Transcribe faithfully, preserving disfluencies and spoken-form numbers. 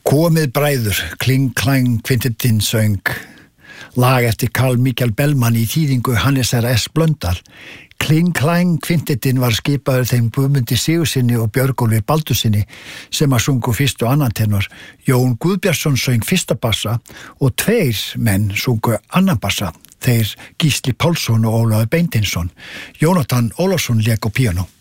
Komið bræður, Kling Klang Kvintettinn söng lag eftir Carl Michael Bellman í þýðingu Hannesar S. Blöndal. Kling Klang Kvintettinn var skipaður þeim Guðmundi Sigurðssyni og Björgólfi Baldurssyni sem að sungu fyrst og annan tenor. Jón Guðbjartsson söng fyrsta bassa og tveir menn sungu annan bassa, þeir Gísli Pálsson og Ólafur Beintinsson. Jónatan Ólafsson lék á píanó.